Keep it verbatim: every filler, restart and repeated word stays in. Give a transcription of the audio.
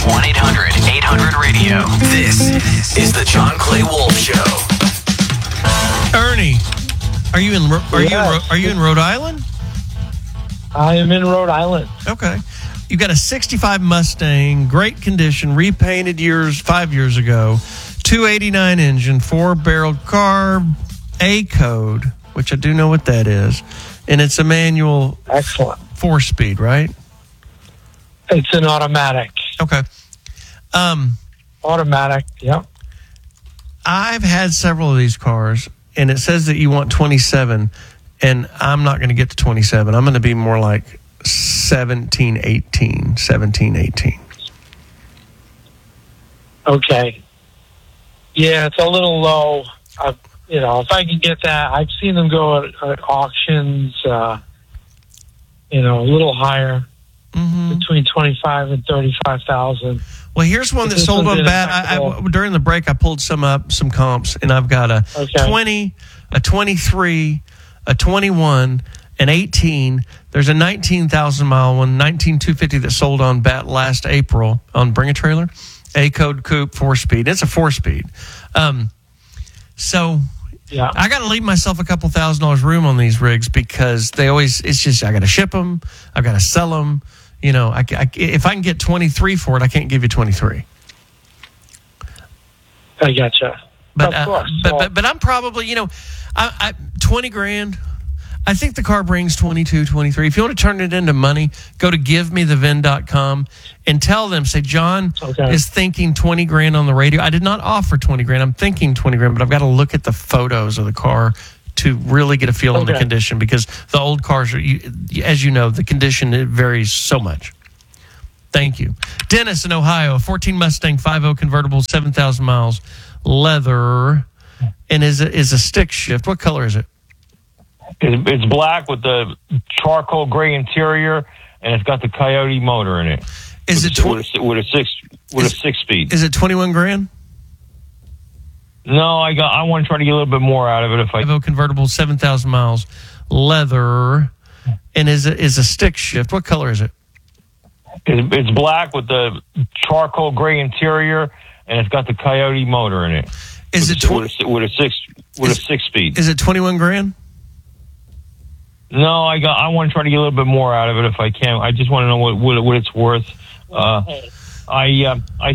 one eight hundred eight hundred radio. This is the John Clay Wolf Show. Ernie, are you in? Are yes. you in, are you in Rhode Island? I am in Rhode Island. Okay, you've got a sixty-five Mustang, great condition, repainted years five years ago, two eighty-nine engine, four barreled carb, A code, which I do know what that is, and it's a manual. Excellent. Four speed, right? It's an automatic. Okay. Um, automatic. Yep. I've had several of these cars, and it says that you want twenty-seven, and I'm not going to get to twenty-seven. I'm going to be more like seventeen, eighteen, seventeen, eighteen. Okay. Yeah, it's a little low. I, you know, if I can get that, I've seen them go at, at auctions, uh, you know, a little higher, mm-hmm. between twenty-five and thirty-five thousand. Well, here's one that This sold one's on bat. I, I, during the break, I pulled some up, some comps, and I've got a Okay. twenty, a twenty-three, a twenty-one, an eighteen. There's a nineteen thousand mile one, nineteen two fifty that sold on bat last April on Bring a Trailer. A code coupe, four speed. It's a four speed. Um, so Yeah. I got to leave myself a couple thousand dollars room on these rigs because they always, it's just, I got to ship them. I've got to sell them. You know, I, I, if I can get twenty-three for it, I can't give you twenty-three. I gotcha. But, Of course. uh, but, So- but but I'm probably, you know, I, I twenty grand. I think the car brings twenty-two, twenty-three. If you want to turn it into money, go to give me the V I N dot com and tell them, say, John Okay. is thinking twenty grand on the radio. I did not offer twenty grand. I'm thinking twenty grand, but I've got to look at the photos of the car to really get a feel on the Okay. condition because the old cars are, you, as you know, the condition, it varies so much. Thank you. Dennis in Ohio, a fourteen Mustang five oh convertible, seven thousand miles, leather, and is a, is a stick shift. What color is it? It's, it's black with the charcoal gray interior, and it's got the Coyote motor in it. Is with it a, tw- with, a, with a six with is, a six speed? Is it twenty-one grand? No, I got. I want to try to get a little bit more out of it. If I five oh convertible, seven thousand miles, leather, and is a, is a stick shift. What color is it? it's, it's black with the charcoal gray interior, and it's got the Coyote motor in it. Is with it a, tw- with, a, with a six with is, a six speed? Is it twenty-one grand? No, I got. I want to try to get a little bit more out of it if I can. I just want to know what what, what it's worth. Uh, I uh, I